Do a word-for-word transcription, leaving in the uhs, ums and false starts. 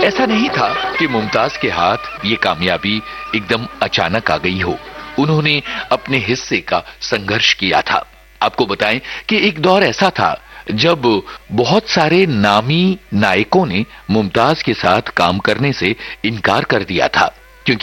ऐसा नहीं था कि मुमताज के हाथ ये कामयाबी एकदम अचानक आ गई हो। उन्होंने अपने हिस्से का संघर्ष किया था। आपको बताएं कि एक दौर ऐसा था जब बहुत सारे नामी नायकों ने मुमताज के साथ काम करने से इनकार कर दिया था।